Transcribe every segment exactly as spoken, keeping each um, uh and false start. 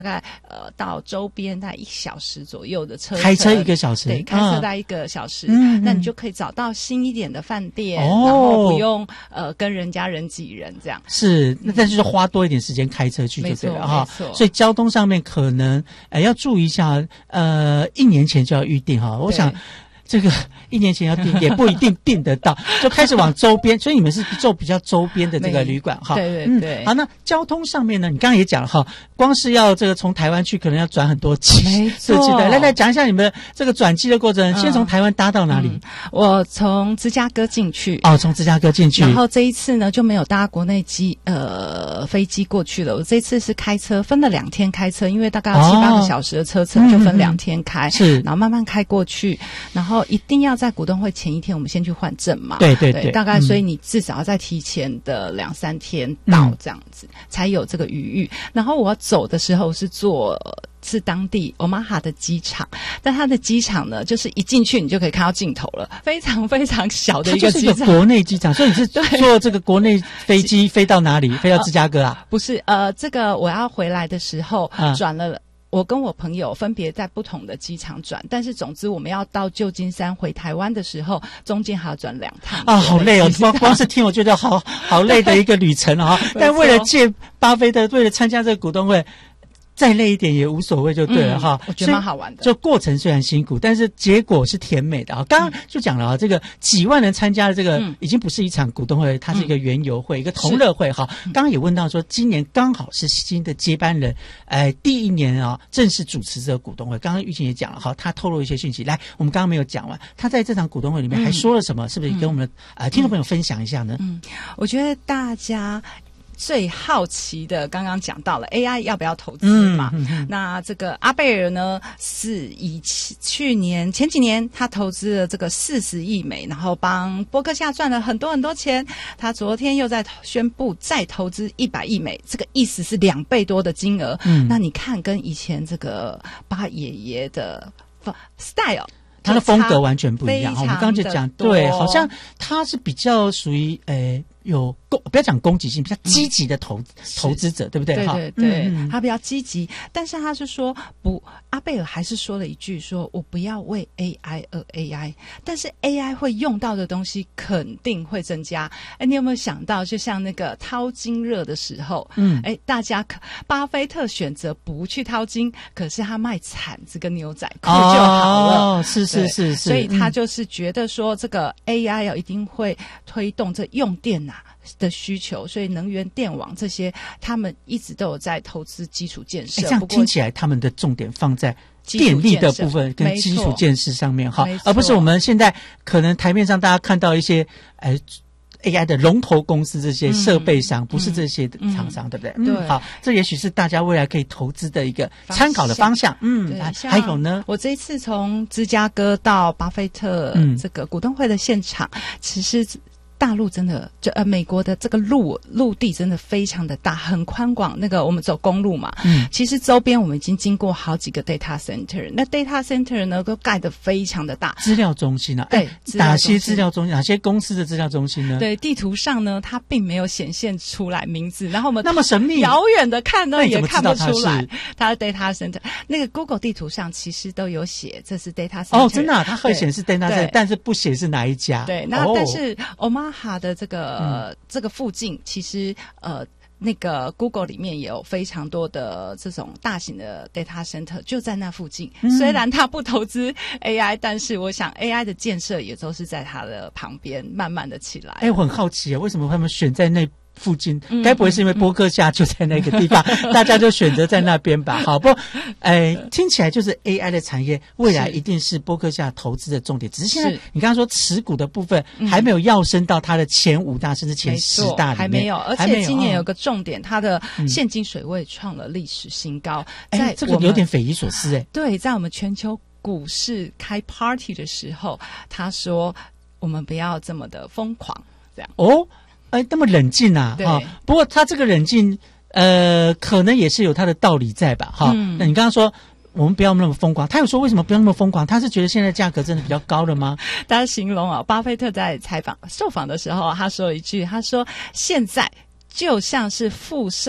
大概呃到周边大概一小时左右的车程， 开车一个小时， 对，开车大概一个小时， 嗯， 那你就可以找到新一点的饭店， 哦， 然后不用呃跟人家人挤人这样。 是，那但是就花多一点时间开车去就对了哈。所以交通上面可能呃要注意一下，呃一年前就要预定哈。我想。这个一年前要订也不一定订得到，就开始往周边，所以你们是做比较周边的这个旅馆哈。 对对对、 嗯。好，那交通上面呢？你刚刚也讲了哈，光是要这个从台湾去，可能要转很多机， 没错。 的来来讲一下你们这个转机的过程。嗯、先从台湾搭到哪里？嗯、 我从芝加哥进去。 哦，从芝加哥进去。 然后这一次呢就没有搭国内机呃飞机过去了。我这次是开车，分了两天开车，因为大概要七八个小时的车程，哦、就分两天开。 是、嗯， 然后慢慢开过去，然后一定要在股东会前一天我们先去换证嘛， 对对 对, 对， 大概所以你至少要再提前的两三天到这样子、嗯、才有这个余裕。然后我要走的时候是坐是当地 Omaha 的机场，但它的机场呢就是一进去你就可以看到镜头了，非常非常小的一个机场， 它就是一个国内机场。所以你是坐这个国内飞机飞到哪里？飞到芝加哥啊、呃？ 不是，呃，这个我要回来的时候转了、嗯，我跟我朋友分别在不同的机场转，但是总之我们要到旧金山回台湾的时候，中间还要转两趟啊，好累哦！光光是听我觉得好好累的一个旅程啊！但为了借巴菲特，为了参加这个股东会，再累一点也无所谓就对了哈、 嗯。我觉得蛮好玩的。 就过程虽然辛苦，但是结果是甜美的啊！刚刚就讲了啊，这个几万人参加的这个、嗯、已经不是一场股东会，它是一个园游会、嗯、一个同乐会哈。刚刚也问到说，今年刚好是新的接班人，哎，第一年啊正式主持这个股东会。刚刚玉琴也讲了哈，他透露一些讯息。来，我们刚刚没有讲完，他在这场股东会里面还说了什么？嗯、是不是跟我们的、嗯、呃听众朋友分享一下呢？ 嗯，我觉得大家最好奇的，刚刚讲到了 A I 要不要投资嘛、嗯嗯嗯？那这个阿贝尔呢，是以去年前几年他投资了这个四十亿美，然后帮波克夏赚了很多很多钱。他昨天又在宣布再投资一百亿美，这个意思是两倍多的金额。嗯，那你看跟以前这个巴爷爷的 style。 他的风格完全不一样，我们刚刚就讲，对，好像他是比较属于呃有攻，不要讲攻击性，比较积极的投、嗯、投资者，对不对？ 对对对、嗯，他比较积极，但是他是说不，阿贝尔还是说了一句说，我不要为 A I 而 A I， 但是 A I 会用到的东西肯定会增加。哎，你有没有想到，就像那个淘金热的时候，嗯，哎，大家巴菲特选择不去淘金，可是他卖铲子跟牛仔裤就好了， 哦，是是是是， 所以他就是觉得说，这个 A I 要一定会推动这用电啊的需求，所以能源电网这些，他们一直都有在投资基础建设。 这样听起来，他们的重点放在电力的部分跟基础建设上面哈，而不是我们现在可能台面上大家看到一些呃 A I 的龙头公司这些设备商、嗯，不是这些厂商、嗯，对不对？ 对、 嗯。好，这也许是大家未来可以投资的一个参考的方向。嗯，还有呢， 我这一次从芝加哥到巴菲特这个股东会的现场，嗯、其实。大陆真的，就呃，美国的这个陆陆地真的非常的大，很宽广。那个我们走公路嘛，嗯，其实周边我们已经经过好几个 data center， 那 data center 呢都盖得非常的大。 资料中心啊，对，哪些资料中心？哪些公司的资料中心呢？ 对，地图上呢它并没有显现出来名字，然后我们那么神秘， 遥远的看呢也看不出来它是 data center。那个 Google 地图上其实都有写这是 data center。 哦，真的、啊，它会显示 data center， 但是不写是哪一家。 对，那、哦、但是 Omaha哈的这个、呃嗯、这个附近，其实呃那个 Google 里面也有非常多的这种大型的 data center 就在那附近。嗯、虽然它不投资 A I， 但是我想 A I 的建设也都是在它的旁边慢慢的起来。 哎，我很好奇啊，为什么他们选在那附近？该不会是因为波克夏就在那个地方，嗯、大家就选择在那边吧？好，不，哎，听起来就是 A I 的产业未来一定是波克夏投资的重点。只是现在你刚刚说持股的部分还没有跃升到它的前五大甚至前十大里面， 还没有。而且今年有个重点，它的现金水位创了历史新高。 哎，这个有点匪夷所思哎。 对，在我们全球股市开 party 的时候，他说我们不要这么的疯狂，这样哦。哎，那么冷静啊！哈、哦，不过他这个冷静，呃，可能也是有他的道理在吧？哈、哦嗯，那你刚刚说我们不要那么疯狂，他有说为什么不要那么疯狂？他是觉得现在价格真的比较高了吗？ 他形容啊，巴菲特在采访受访的时候，他说了一句，他说现在就像是辐射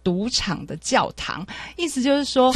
赌场的教堂，意思就是说